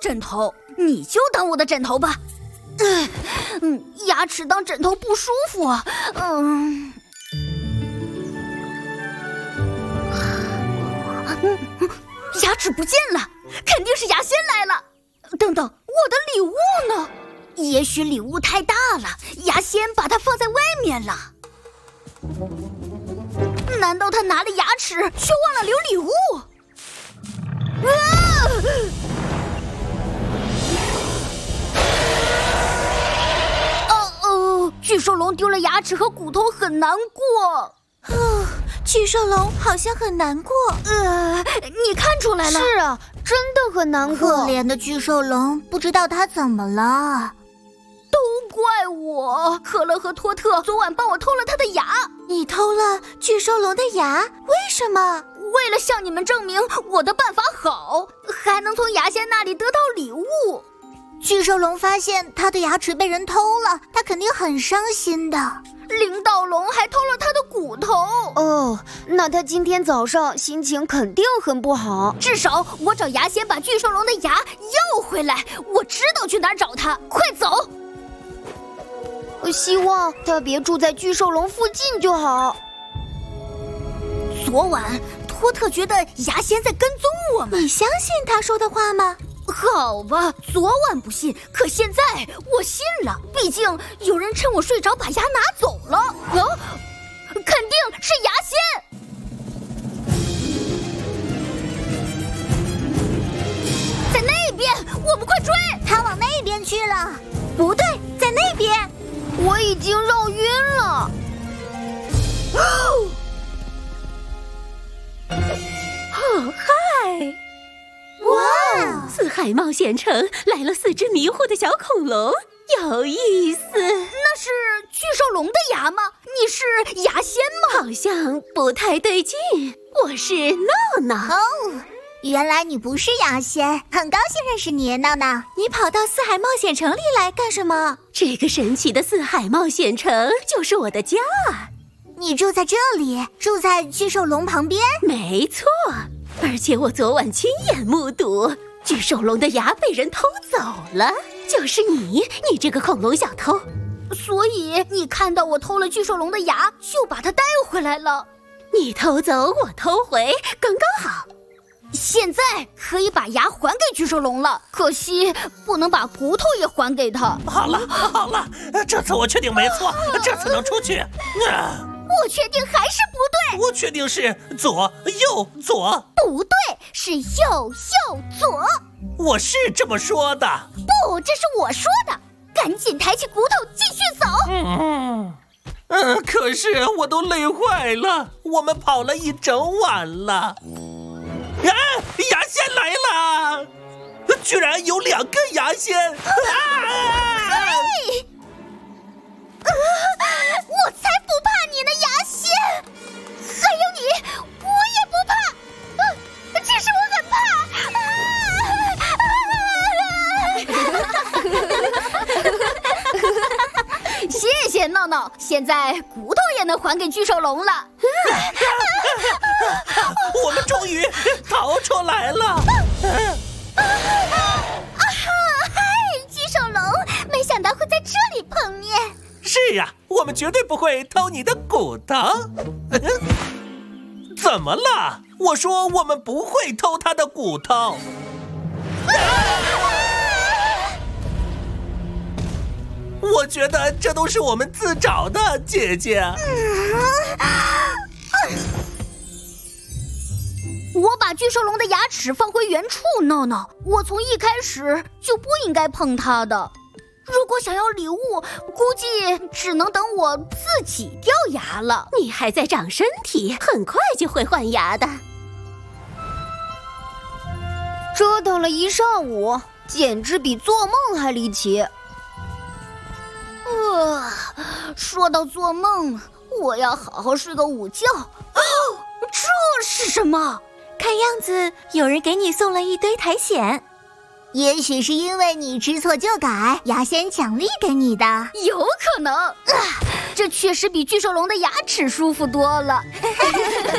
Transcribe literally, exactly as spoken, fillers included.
枕头，你就当我的枕头吧。嗯，牙齿当枕头不舒服啊。嗯。牙齿不见了，肯定是牙仙来了。等等，我的礼物呢？也许礼物太大了，牙仙把它放在外面了。难道他拿了牙齿，却忘了留礼物？啊！哦哦，巨兽龙丢了牙齿和骨头，很难过。 哦，巨兽龙好像很难过。 呃，你看出来了？ 是啊，真的很难过。 可怜的巨兽龙，不知道他怎么了。 都怪我，可乐和托特昨晚帮我偷了他的牙。 你偷了巨兽龙的牙？为什么？ 为了向你们证明我的办法好，还能从牙仙那里得到礼物。 巨兽龙发现他的牙齿被人偷了，他肯定很伤心的。 领导龙还偷了他的骨头。 哦，那他今天早上心情肯定很不好。 至少我找牙仙把巨兽龙的牙要回来。我知道去哪儿找他，快走！ 我希望他别住在巨兽龙附近就好。 昨晚托特觉得牙仙在跟踪我们。 你相信他说的话吗？ 好吧，昨晚不信，可现在我信了。毕竟有人趁我睡着把牙拿走了。啊，肯定是牙仙。在那边，我们快追！ 他往那边去了。不对，在那边。 我已经绕晕了。 哦，嗨！ 哇！ 四海冒险城来了四只迷糊的小恐龙，有意思。 那是巨兽龙的牙吗？你是牙仙吗？ 好像不太对劲。我是闹闹。 哦，原来你不是牙仙，很高兴认识你，闹闹。你跑到四海冒险城里来干什么？ 这个神奇的四海冒险城就是我的家。 你住在这里，住在巨兽龙旁边？ 没错，而且我昨晚亲眼目睹巨兽龙的牙被人偷走了，就是你，你这个恐龙小偷。 所以你看到我偷了巨兽龙的牙，就把它带回来了。 你偷走，我偷回，刚刚好。 现在可以把牙还给巨兽龙了，可惜不能把骨头也还给他。 好了好了，这次我确定没错，这次能出去。啊我确定还是不对。 我确定是左右左。 不对，是右右左。 我是这么说的。 不，这是我说的。赶紧抬起骨头继续走。 嗯嗯，可是我都累坏了，我们跑了一整晚了。啊！牙仙来了，居然有两个牙仙。啊嘿！啊！我才不怕你呢，牙仙！还有你，我也不怕，啊、只是我很怕。谢谢闹闹，现在骨头也能还给巨兽龙了。 我们终于逃出来了。 啊嗨，巨兽龙，没想到会在这里碰面。 是呀，我们绝对不会偷你的骨头。怎么了？我说我们不会偷他的骨头。啊！我觉得这都是我们自找的，姐姐。 我把巨兽龙的牙齿放回原处，闹闹。我从一开始就不应该碰它的。如果想要礼物，估计只能等我自己掉牙了。 你还在长身体，很快就会换牙的。 折腾了一上午，简直比做梦还离奇。 呃，说到做梦，我要好好睡个午觉。哦，这是什么？ 看样子有人给你送了一堆苔藓。也许是因为你知错就改，牙仙奖励给你的。 有可能，啊，这确实比巨兽龙的牙齿舒服多了。